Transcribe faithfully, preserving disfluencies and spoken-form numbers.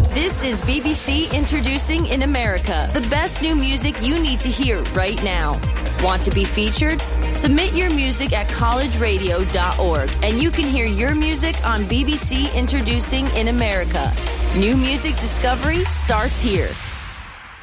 This is B B C Introducing in America, the best new music you need to hear right now. Want to be featured? Submit your music at college radio dot org and you can hear your music on B B C Introducing in America. New music discovery starts here.